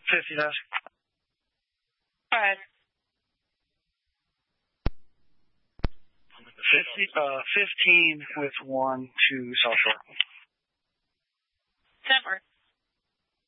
50 does. All right. 15 with 1 to South Shore. Denver.